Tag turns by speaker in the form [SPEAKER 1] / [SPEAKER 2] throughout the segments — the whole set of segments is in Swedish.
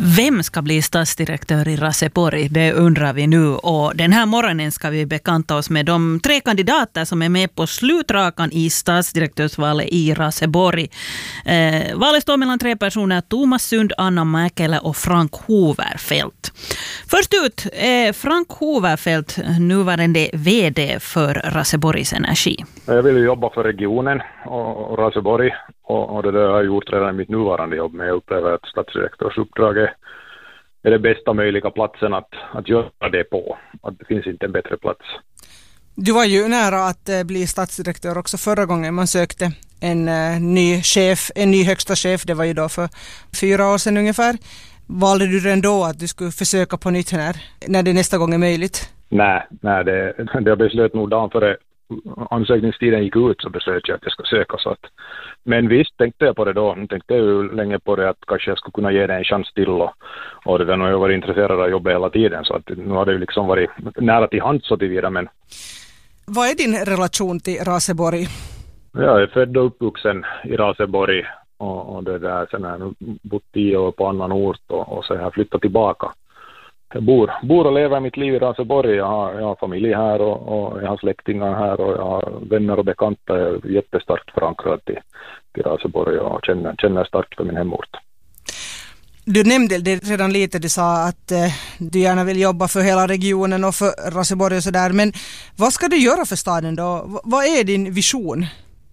[SPEAKER 1] Vem ska bli stadsdirektör i Raseborg? Det undrar vi nu. Och den här morgonen ska vi bekanta oss med de 3 kandidater som är med på slutrakan i stadsdirektörsvalet i Raseborg. Valet står mellan 3 personer: Thomas Sund, Anna Mäkelä och Frank Hoverfeldt. Först ut är Frank Hoverfeldt, nuvarande vd för Raseborgs Energi.
[SPEAKER 2] Jag vill jobba för regionen och Raseborg. Och det där har jag gjort redan i mitt nuvarande jobb, men jag upplever att stadsdirektörsuppdraget är det bästa möjliga platsen att göra det på. Att det finns inte en bättre plats.
[SPEAKER 3] Du var ju nära att bli stadsdirektör också förra gången man sökte en ny högsta chef. Det var ju då för 4 år sedan ungefär. Valde du den då att du skulle försöka på nytt när det nästa gång är möjligt?
[SPEAKER 2] Nej, det beslöt nog dagen före ansökningstiden gick ut, så beslöt jag att jag ska söka. Men visst tänkte jag på det då. Tänkte jag ju länge på det, att kanske jag skulle kunna ge det en chans till. Och det där, har jag varit intresserad av jobbet hela tiden. Så att nu har det ju liksom varit nära till hand så tillvida. Men
[SPEAKER 3] vad är din relation till Raseborg?
[SPEAKER 2] Jag är född och uppvuxen i Raseborg. Och det där, sen har jag bott 10 år på annan ort och så har jag flyttat tillbaka. Jag bor och lever mitt liv i Raseborg. Jag har familj här och jag har släktingar här och jag har vänner och bekanta. Jag är jättestarkt förankrad till Raseborg och känner starkt för min hemort.
[SPEAKER 3] Du nämnde det redan lite, du sa att du gärna vill jobba för hela regionen och för Raseborg och sådär. Men vad ska du göra för staden då? Vad är din vision?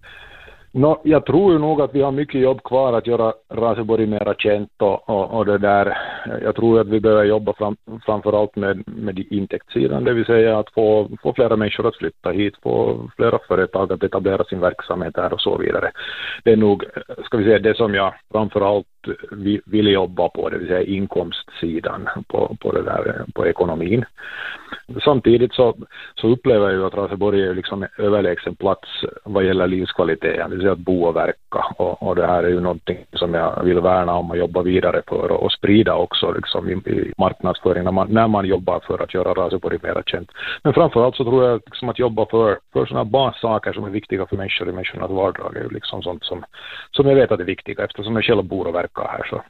[SPEAKER 2] Jag tror ju nog att vi har mycket jobb kvar att göra Raseborg mera känt och det där. Jag tror att vi behöver jobba framförallt med intäktssidan, det vill säga att få flera människor att flytta hit, få flera företag att etablera sin verksamhet här och så vidare. Det är nog, det som jag framförallt vill jobba på, det vill säga inkomstsidan på det där, på ekonomin. Samtidigt så upplever jag ju att Raseborg är liksom en överlägsen plats vad gäller livskvalitet, det vill säga att bo och verka, och det här är ju någonting som jag vill värna om och jobba vidare för och sprida också liksom i marknadsföring när man jobbar för att göra Raseborg mer känt. Men framförallt så tror jag liksom att jobba för sådana bassaker som är viktiga för människor i människornas vardag är ju liksom sånt som jag vet att är viktiga, eftersom jag själv bor och verkar här. Så.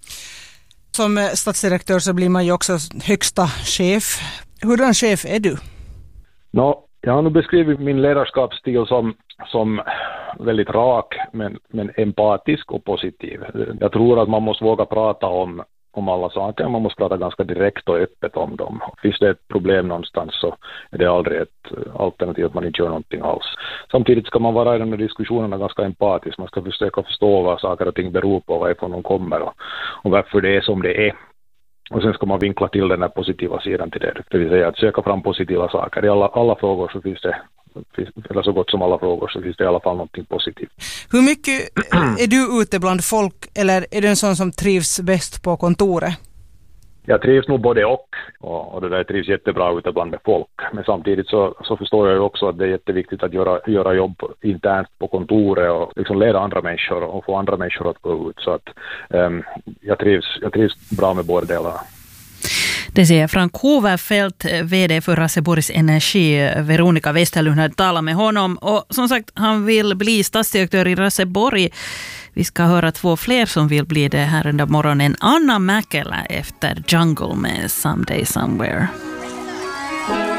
[SPEAKER 3] Som stadsdirektör så blir man ju också högsta chef. Hurdan chef är du?
[SPEAKER 2] Jag har nu beskrivit min ledarskapsstil som väldigt rak men empatisk och positiv. Jag tror att man måste våga prata om alla saker. Man måste prata ganska direkt och öppet om dem. Finns det ett problem någonstans så är det aldrig ett alternativ att man inte gör någonting alls. Samtidigt ska man vara i de här diskussionerna ganska empatisk. Man ska försöka förstå vad saker och ting beror på, varifrån de kommer och varför det är som det är. Och sen ska man vinkla till den här positiva sidan till det. Det vill säga att söka fram positiva saker. I alla frågor så finns det, eller så gott som alla frågor, så finns det i alla fall någonting positivt.
[SPEAKER 3] Hur mycket är du ute bland folk, eller är du en sån som trivs bäst på kontoret?
[SPEAKER 2] Jag trivs nog både och det där trivs jättebra ute bland folk. Men samtidigt så förstår jag ju också att det är jätteviktigt att göra jobb internt på kontoret och liksom leda andra människor och få andra människor att gå ut. Så att jag trivs bra med båda delarna.
[SPEAKER 1] Det säger Frank Hoverfeldt, vd för Raseborgs Energi. Veronica Westerlund har talat med honom. Och som sagt, han vill bli stadsdirektör i Raseborg. Vi ska höra 2 fler som vill bli det här under morgonen. Anna Mäkelä efter Jungle med Someday Somewhere.